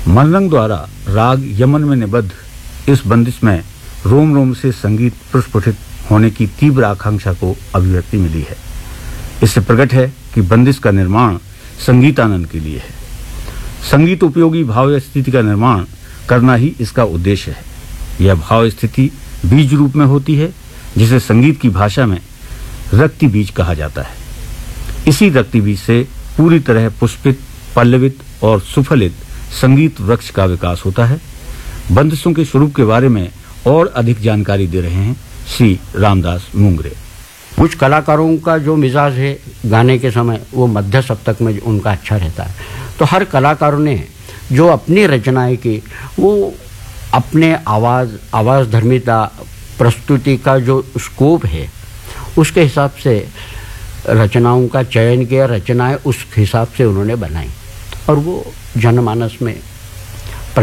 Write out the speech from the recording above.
मनरंग द्वारा राग यमन में निबद्ध इस बंदिश में रोम रोम से संगीत प्रस्फुटित होने की तीव्र आकांक्षा को अभिव्यक्ति मिली है। इससे प्रकट है कि बंदिश का निर्माण संगीतानंद के लिए है। संगीत उपयोगी भाव स्थिति का निर्माण करना ही इसका उद्देश्य है। यह भाव स्थिति बीज रूप में होती है, जिसे संगीत की भाषा में रक्ति बीज कहा जाता है। इसी रक्ति बीज से पूरी तरह पुष्पित, पल्लवित और सुफलित संगीत वृक्ष का विकास होता है। बंदिशों के स्वरूप के बारे में और अधिक जानकारी दे रहे हैं श्री रामदास मुंगरे। कुछ कलाकारों का जो मिजाज है गाने के समय वो मध्य सप्तक में उनका अच्छा रहता है, तो हर कलाकारों ने जो अपनी रचनाएं की वो अपने आवाज़ धर्मिता प्रस्तुति का जो स्कोप है उसके हिसाब से रचनाओं का चयन किया, रचनाएं उस हिसाब से उन्होंने बनाई और वो जनमानस में